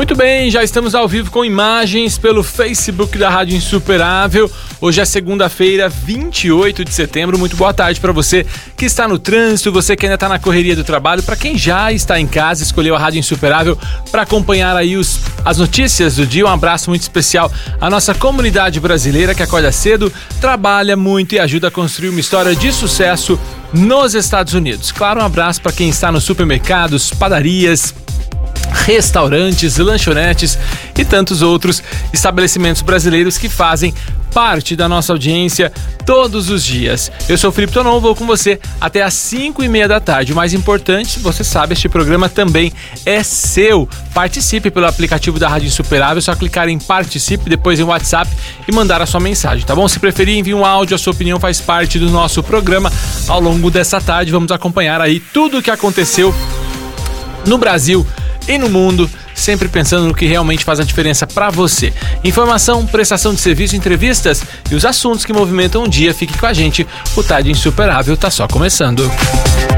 Muito bem, já estamos ao vivo com imagens pelo Facebook da Rádio Insuperável. Hoje é segunda-feira, 28 de setembro. Muito boa tarde para você que está no trânsito, você que ainda está na correria do trabalho, para quem já está em casa, escolheu a Rádio Insuperável para acompanhar aí as notícias do dia. Um abraço muito especial à nossa comunidade brasileira que acorda cedo, trabalha muito e ajuda a construir uma história de sucesso nos Estados Unidos. Claro, um abraço para quem está nos supermercados, padarias, restaurantes, lanchonetes e tantos outros estabelecimentos brasileiros que fazem parte da nossa audiência todos os dias. Eu sou o Felipe Tonon, vou com você até às 5:30 da tarde. O mais importante, você sabe, este programa também é seu. Participe pelo aplicativo da Rádio Insuperável, é só clicar em Participe, depois em WhatsApp e mandar a sua mensagem, tá bom? Se preferir, envie um áudio, a sua opinião faz parte do nosso programa. Ao longo dessa tarde, vamos acompanhar aí tudo o que aconteceu no Brasil e no mundo, sempre pensando no que realmente faz a diferença para você. Informação, prestação de serviço, entrevistas e os assuntos que movimentam o dia. Fique com a gente, o Tarde Insuperável tá só começando.